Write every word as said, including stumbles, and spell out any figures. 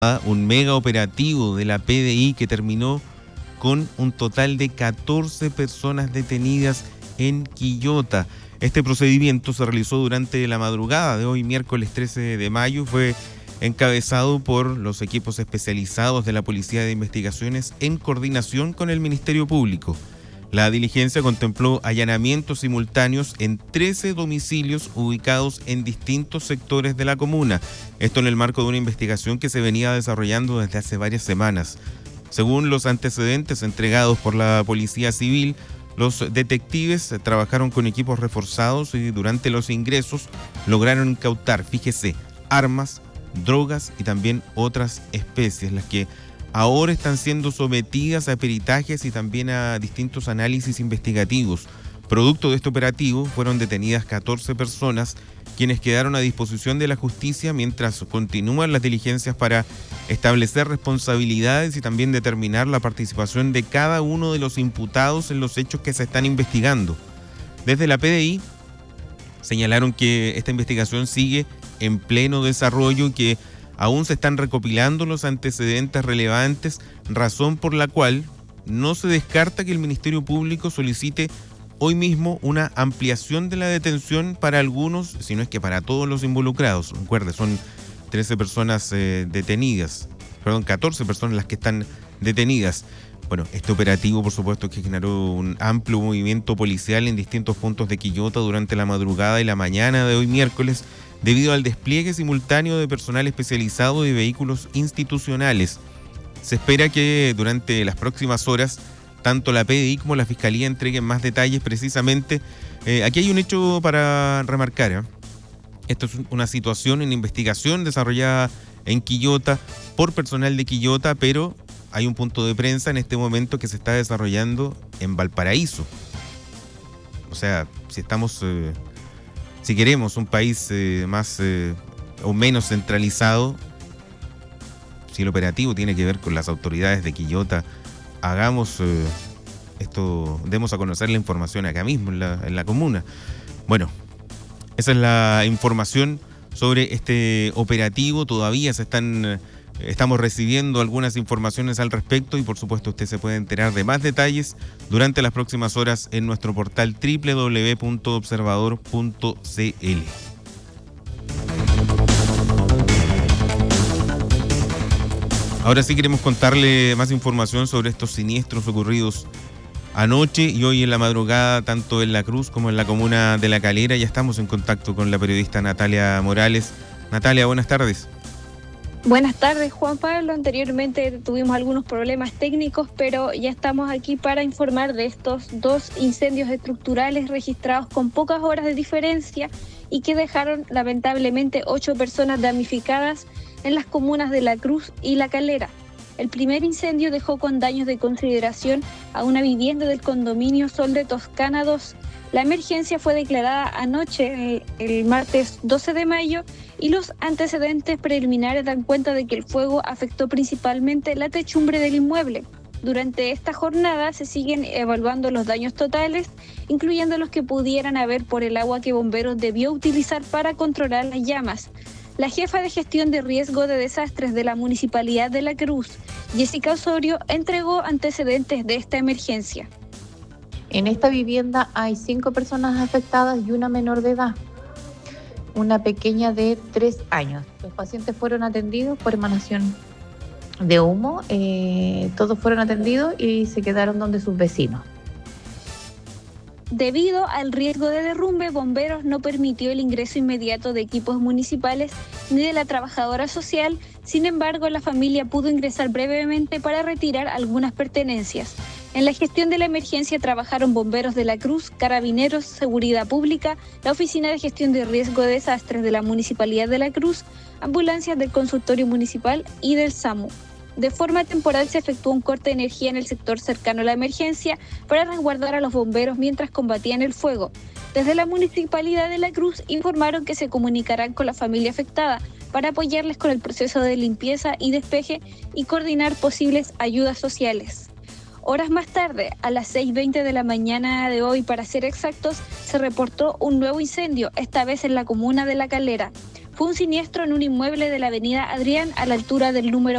un mega operativo de la P D I que terminó con un total de catorce personas detenidas en Quillota. Este procedimiento se realizó durante la madrugada de hoy, miércoles trece de mayo. Fue encabezado por los equipos especializados de la Policía de Investigaciones en coordinación con el Ministerio Público. La diligencia contempló allanamientos simultáneos en trece domicilios ubicados en distintos sectores de la comuna. Esto en el marco de una investigación que se venía desarrollando desde hace varias semanas. Según los antecedentes entregados por la Policía Civil, los detectives trabajaron con equipos reforzados y durante los ingresos lograron incautar, fíjese, armas, drogas y también otras especies, las que ahora están siendo sometidas a peritajes y también a distintos análisis investigativos. Producto de este operativo fueron detenidas catorce personas, quienes quedaron a disposición de la justicia mientras continúan las diligencias para establecer responsabilidades y también determinar la participación de cada uno de los imputados en los hechos que se están investigando. Desde la P D I señalaron que esta investigación sigue en pleno desarrollo y que aún se están recopilando los antecedentes relevantes, razón por la cual no se descarta que el Ministerio Público solicite hoy mismo una ampliación de la detención para algunos, si no es que para todos los involucrados. Recuerde, son trece personas eh, detenidas, perdón, catorce personas las que están detenidas. Bueno, este operativo, por supuesto, que generó un amplio movimiento policial en distintos puntos de Quillota durante la madrugada y la mañana de hoy miércoles, debido al despliegue simultáneo de personal especializado y vehículos institucionales. Se espera que durante las próximas horas tanto la P D I como la Fiscalía entreguen más detalles precisamente. Eh, aquí hay un hecho para remarcar, ¿eh? Esto es una situación en investigación desarrollada en Quillota por personal de Quillota, pero hay un punto de prensa en este momento que se está desarrollando en Valparaíso. O sea, si estamos... Eh, Si queremos un país eh, más eh, o menos centralizado, si el operativo tiene que ver con las autoridades de Quillota, hagamos eh, esto, demos a conocer la información acá mismo en la, en la comuna. Bueno, esa es la información sobre este operativo. Todavía se están, estamos recibiendo algunas informaciones al respecto y por supuesto usted se puede enterar de más detalles durante las próximas horas en nuestro portal doble u doble u doble u punto observador punto c l. Ahora sí queremos contarle más información sobre estos siniestros ocurridos anoche y hoy en la madrugada, tanto en La Cruz como en la comuna de La Calera. Ya estamos en contacto con la periodista Natalia Morales. Natalia, buenas tardes. Buenas tardes, Juan Pablo. Anteriormente tuvimos algunos problemas técnicos, pero ya estamos aquí para informar de estos dos incendios estructurales registrados con pocas horas de diferencia y que dejaron lamentablemente ocho personas damnificadas en las comunas de La Cruz y La Calera. El primer incendio dejó con daños de consideración a una vivienda del condominio Sol de Toscana dos. La emergencia fue declarada anoche, el, el martes doce de mayo, y los antecedentes preliminares dan cuenta de que el fuego afectó principalmente la techumbre del inmueble. Durante esta jornada se siguen evaluando los daños totales, incluyendo los que pudieran haber por el agua que bomberos debió utilizar para controlar las llamas. La jefa de gestión de riesgo de desastres de la Municipalidad de La Cruz, Jessica Osorio, entregó antecedentes de esta emergencia. En esta vivienda hay cinco personas afectadas y una menor de edad, una pequeña de tres años. Los pacientes fueron atendidos por emanación de humo, eh, todos fueron atendidos y se quedaron donde sus vecinos. Debido al riesgo de derrumbe, Bomberos no permitió el ingreso inmediato de equipos municipales ni de la trabajadora social. Sin embargo, la familia pudo ingresar brevemente para retirar algunas pertenencias. En la gestión de la emergencia trabajaron bomberos de La Cruz, carabineros, seguridad pública, la Oficina de Gestión de Riesgo de Desastres de la Municipalidad de La Cruz, ambulancias del Consultorio Municipal y del SAMU. De forma temporal se efectuó un corte de energía en el sector cercano a la emergencia para resguardar a los bomberos mientras combatían el fuego. Desde la Municipalidad de La Cruz informaron que se comunicarán con la familia afectada para apoyarles con el proceso de limpieza y despeje y coordinar posibles ayudas sociales. Horas más tarde, a las seis veinte de la mañana de hoy, para ser exactos, se reportó un nuevo incendio, esta vez en la comuna de La Calera. Fue un siniestro en un inmueble de la avenida Adrián a la altura del número